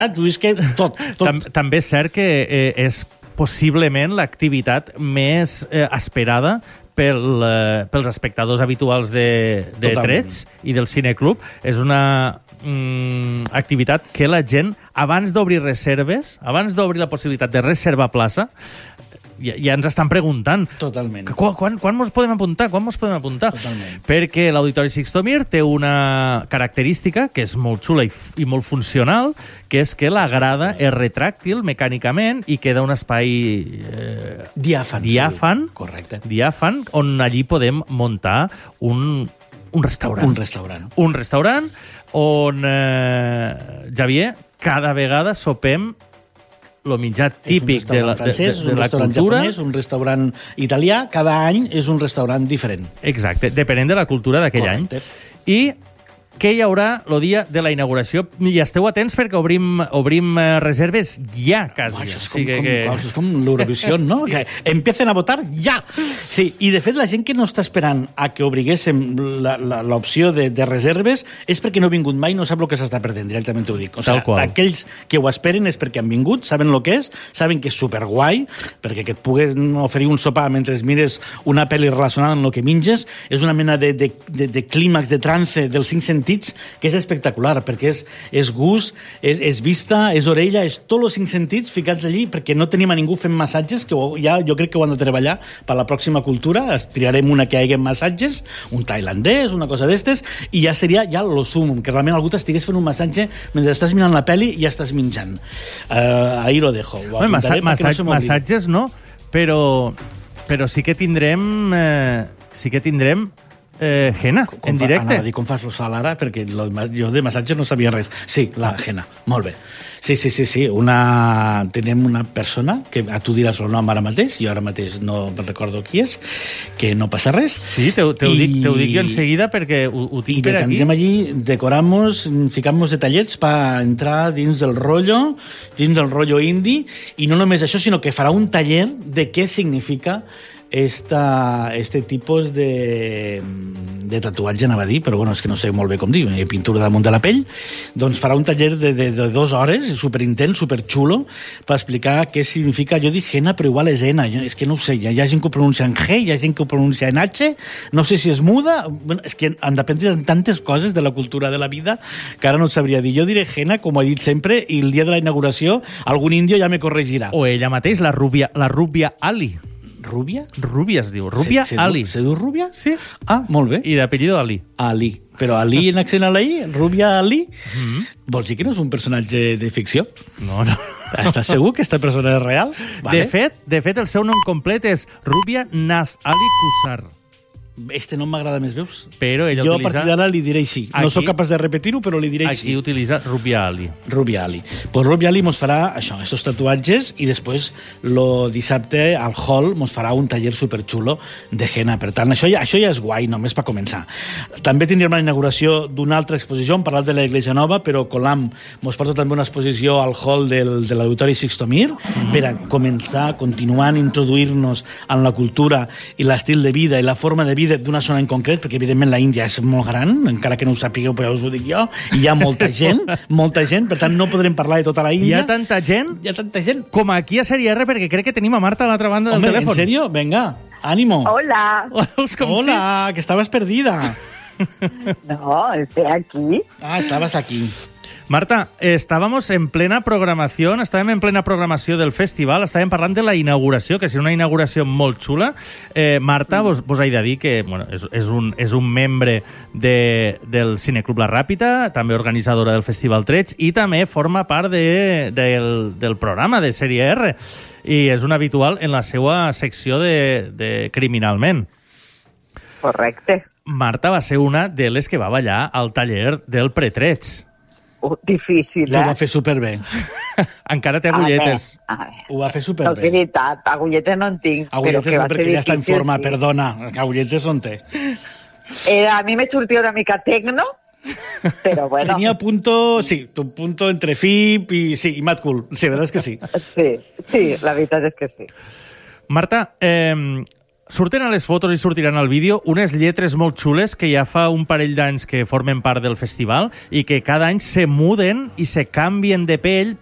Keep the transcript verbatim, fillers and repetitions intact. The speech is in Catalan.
és que tot, tot. Tam també és cert que eh, és possiblement l'activitat més eh, esperada pel, eh, pels espectadors habituals de, de Trets i del cineclub. És una mm, activitat que la gent, abans d'obrir reserves, abans d'obrir la possibilitat de reservar plaça, ja, ja ens estan preguntant. Totalment. Quan, quan, quan mos podem apuntar? Quan mos podem apuntar? Totalment. Perquè l'Auditori Sixto Mir té una característica que és molt xula i, i molt funcional, que és que la grada és retràctil mecànicament i queda un espai eh, diàfan. Diàfan, sí. Correcte. Diàfan, on allí podem muntar un, un restaurant. Un restaurant. Un restaurant on, eh, Javier, cada vegada sopem el menjar típic de la, francès, de, de, de la cultura. Un restaurant japonès, un restaurant italià, cada any és un restaurant diferent. Exacte, depenent de la cultura d'aquell any. I què hi haurà el dia de la inauguració? I esteu atents perquè obrim, obrim reserves ja, quasi. Oh, això és com, sí, que, com, que... això és com l'Eurovisió, no? Sí. Que empiecen a votar ja! Sí, i de fet la gent que no està esperant a que obriguéssim l'opció de, de reserves és perquè no ha vingut mai i no sap el que s'està perdent, directament t'ho dic. O Tal sigui, qual. aquells que ho esperen és perquè han vingut, saben el que és, saben que és superguai, perquè que et puguin oferir un sopar mentre mires una pel·li relacionada amb el que menges, és una mena de, de, de, de clímax, de trance dels cinc sentits, que és espectacular, perquè és, és gust, és, és vista, és orella, és tots els cinc sentits ficats allí, perquè no tenim a ningú fent massatges, que ho, ja jo crec que ho han de treballar per la pròxima cultura, triarem una que hi hagi massatges, un tailandès, una cosa d'estes, i ja seria ja lo sumum, que realment algú t'estigués fent un massatge mentre estàs mirant la pel·li i ja estàs menjant. Uh, ahí lo dejo. Ho Home, massa, massa, no massatges no, però, però sí que tindrem... Eh, sí que tindrem Eh, henna, com en fa, directe. Anava a dir com fas el sal ara, perquè lo, jo de massatge no sabia res. Sí, la henna, molt bé. Sí, sí, sí, sí. Una... Tenim una persona, que a tu diràs el nom ara mateix, jo ara mateix no recordo qui és, que no passa res. Sí, te, te, I... ho, dic, te ho dic jo en seguida perquè ho, ho tinc I per aquí. I tindrem allí, decoramos, ficamos detallets per entrar dins del rotllo, dins del rotllo indi, i no només això, sinó que farà un taller de què significa esta, este tipus de, de tatuatge, anava a dir, però bueno, és que no sé molt bé com dir, pintura damunt de la pell, doncs farà un taller de, de, de dues hores, superintens, superxulo, per explicar què significa, jo dic henna, però igual és ena, és que no ho sé, hi ha gent que ho pronuncia en G, hi ha gent que ho pronuncia en H, no sé si és muda, bueno, és que han d'aprendre tantes coses de la cultura de la vida que ara no et sabria dir. Jo diré henna, com he dit sempre, i el dia de la inauguració algun índio ja me corregirà. O ella mateix, la Rubia, la Rubia Ali. Rúbia? Rúbia es diu. Rúbia se, se Ali. Du, se diu Rúbia? Sí. Ah, molt bé. I d'apellido Ali. Ali. Però Ali en accent a la I? Rúbia Ali? Mm-hmm. Vols dir que no és un personatge de ficció? No, no. Estàs segur que esta persona és real? Vale. De fet, de fet, el seu nom complet és Rúbia Nas Ali Kusar. Este nom m'agrada més, veus? Però ella jo utilitza... a partir d'ara li diré així. Aquí, no sóc capaç de repetir-ho, però li diré aquí així. Aquí utilitza Rubia Ali. Rubia Ali. Pues Rubia Ali mos farà això, estos tatuatges, i després lo dissabte al hall mos farà un taller superxulo de henna. Per tant, això ja, això ja és guai, només per començar. També tindrem la inauguració d'una altra exposició, hem parlat de la Iglesia Nova, però Colam mos porta també una exposició al hall del, de l'Auditori Sixto Mir, mm-hmm. per a començar, continuant, introduir-nos en la cultura i l'estil de vida i la forma de vida d'una zona en concret, perquè evidentment la Índia és molt gran, encara que no ho sapigueu, però us ho dic jo, i hi ha molta gent, molta gent, per tant no podrem parlar de tota la Índia. Hi ha tanta gent? Hi ha tanta gent. Com aquí a Sèrie R, perquè crec que tenim a Marta a l'altra banda Home, del telèfon. ¿en serio? Venga, ánimo. Hola. Com Hola, sí? que estabas perdida. No, estoy aquí. Ah, estabas aquí. Marta, estábamos en plena programació, estàvem en plena programació del festival, estàvem parlant de la inauguració, que serà una inauguració molt xula. Eh, Marta, vos, vos he de dir que bueno, és, és, un, és un membre de, del Cineclub La Ràpita, també organitzadora del Festival Trets, i també forma part de, del, del programa de Sèrie R, i és un habitual en la seva secció de, de Criminalment. Correcte. Marta va ser una de les que va ballar al taller del Pretrets. Uh, difícil, eh? Ho va fer superbé. Encara té agulletes. A ver, a ver. Ho va fer No, és superbé. veritat, agulletes no en tinc. Agulletes però que no, va ser perquè ja està en difícil, forma, sí. perdona. Agulletes on té. Eh, a mi me sortia una mica tecno, però bueno. Tenia punto, sí, tu punto entre Fip i sí, i Mad Cool. Sí, la veritat és que sí. Sí, sí, la veritat és que sí. Marta, eh, surten a les fotos i sortiran al vídeo unes lletres molt xules que ja fa un parell d'anys que formen part del festival i que cada any se muden i se canvien de pell